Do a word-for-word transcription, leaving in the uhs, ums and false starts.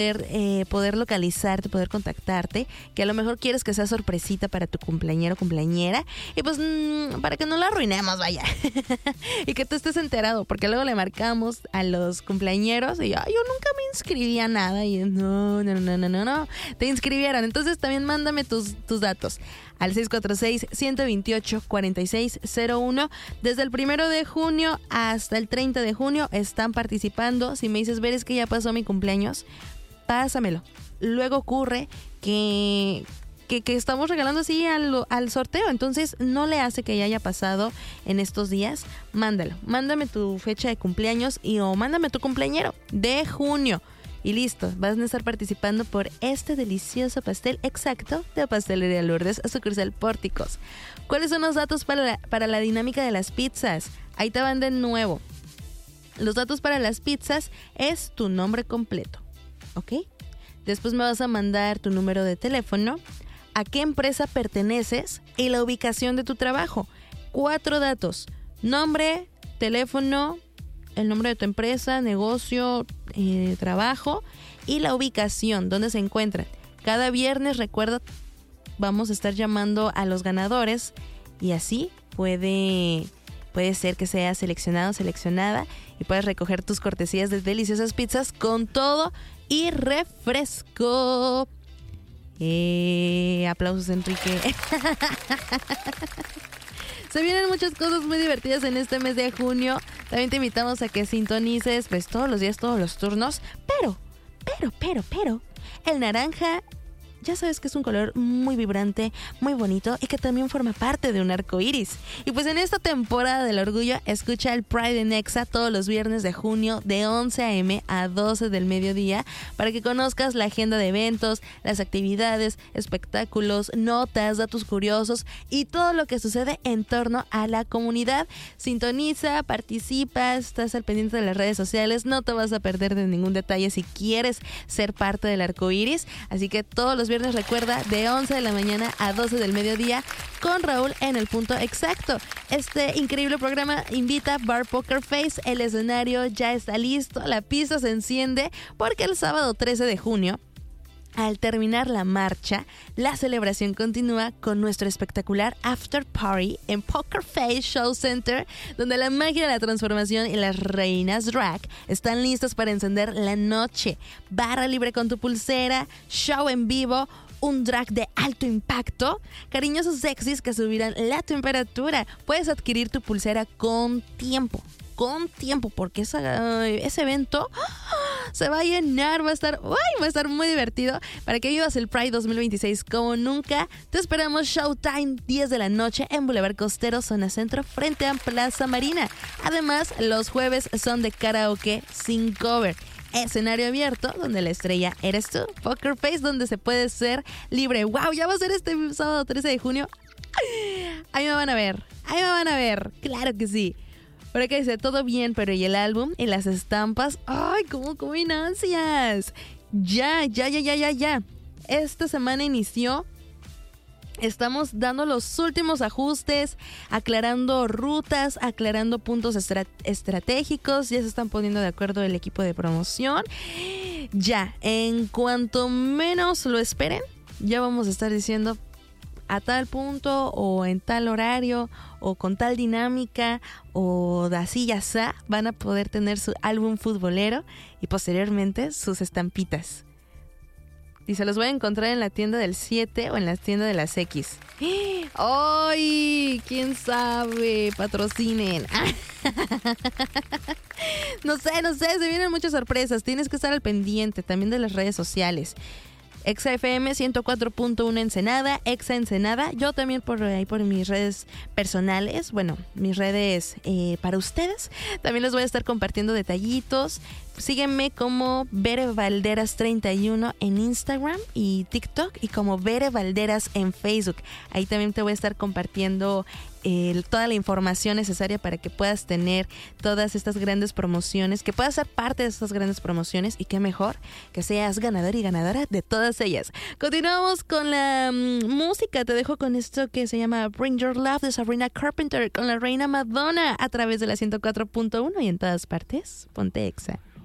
Poder, eh, poder localizarte, poder contactarte, que a lo mejor quieres que sea sorpresita para tu cumpleañero o cumpleañera, y pues mmm, para que no la arruinemos, vaya, y que tú estés enterado, porque luego le marcamos a los cumpleañeros y ay, yo nunca me inscribí a nada, y no, no, no, no, no, no, te inscribieron. Entonces también mándame tus, tus datos al seis cuatro seis, uno dos ocho, cuatro seis cero uno. Desde el primero de junio hasta el treinta de junio están participando. Si me dices, ver, es que ya pasó mi cumpleaños, pásamelo. Luego ocurre que, que, que estamos regalando así al, al sorteo, entonces no le hace que ya haya pasado en estos días. Mándalo, mándame tu fecha de cumpleaños y o mándame tu cumpleañero de junio. Y listo, vas a estar participando por este delicioso pastel exacto de Pastelería Lourdes, sucursal Pórticos. ¿Cuáles son los datos para la, para la dinámica de las pizzas? Ahí te van de nuevo. Los datos para las pizzas es tu nombre completo, ¿ok? Después me vas a mandar tu número de teléfono, a qué empresa perteneces y la ubicación de tu trabajo. Cuatro datos: nombre, teléfono, el nombre de tu empresa, negocio, eh, trabajo y la ubicación, donde se encuentran. Cada viernes, recuerda, vamos a estar llamando a los ganadores y así puede, puede ser que seas seleccionado o seleccionada y puedas recoger tus cortesías de deliciosas pizzas con todo y refresco. Eh, aplausos, Enrique. Se vienen muchas cosas muy divertidas en este mes de junio. También te invitamos a que sintonices pues todos los días, todos los turnos. Pero, pero, pero, pero, el naranja, ya sabes que es un color muy vibrante, muy bonito y que también forma parte de un arco iris. Y pues en esta temporada del orgullo, escucha el Pride en Exa todos los viernes de junio de once a eme a doce del mediodía para que conozcas la agenda de eventos, las actividades, espectáculos, notas, datos curiosos y todo lo que sucede en torno a la comunidad. Sintoniza, participa, estás al pendiente de las redes sociales, no te vas a perder de ningún detalle si quieres ser parte del arco iris. Así que todos los viernes, recuerda, de once de la mañana a doce del mediodía con Raúl en el punto exacto. Este increíble programa invita Bar Poker Face. El escenario ya está listo, la pista se enciende porque el sábado trece de junio, al terminar la marcha, la celebración continúa con nuestro espectacular After Party en Poker Face Show Center, donde la magia de la transformación y las reinas drag están listas para encender la noche. Barra libre con tu pulsera, show en vivo, un drag de alto impacto, cariñosos sexys que subirán la temperatura. Puedes adquirir tu pulsera con tiempo. Con tiempo, porque esa, ese evento se va a llenar, va a estar, uy, va a estar muy divertido para que vivas el Pride dos mil veintiséis como nunca. Te esperamos Showtime, diez de la noche en Boulevard Costero, zona centro, frente a Plaza Marina. Además, los jueves son de karaoke sin cover. Escenario abierto, donde la estrella eres tú. Poker Face, donde se puede ser libre. ¡Wow! Ya va a ser este sábado trece de junio. Ahí me van a ver, ahí me van a ver, claro que sí. Por acá dice, todo bien, pero ¿y el álbum? ¿Y las estampas? ¡Ay, cómo comen ansias! Ya, ya, ya, ya, ya, ya. Esta semana inició. Estamos dando los últimos ajustes, aclarando rutas, aclarando puntos estra- estratégicos. Ya se están poniendo de acuerdo el equipo de promoción. Ya, en cuanto menos lo esperen, ya vamos a estar diciendo a tal punto o en tal horario o con tal dinámica o de así ya sea, van a poder tener su álbum futbolero y posteriormente sus estampitas. Y se los voy a encontrar en la tienda del siete o en la tienda de las X. ¡Ay! ¿Quién sabe? Patrocinen. No sé, no sé, se vienen muchas sorpresas. Tienes que estar al pendiente también de las redes sociales. Exa F M ciento cuatro punto uno Ensenada, Exa Ensenada. Yo también por ahí por mis redes personales, bueno, mis redes eh, para ustedes. También les voy a estar compartiendo detallitos. Sígueme como Bere Valderas treinta y uno en Instagram y TikTok y como Bere Valderas en Facebook. Ahí también te voy a estar compartiendo eh, toda la información necesaria para que puedas tener todas estas grandes promociones, que puedas ser parte de estas grandes promociones y qué mejor que seas ganador y ganadora de todas ellas. Continuamos con la um, música. Te dejo con esto que se llama Bring Your Love de Sabrina Carpenter con la reina Madonna a través de la ciento cuatro punto uno y en todas partes. Ponte Exa.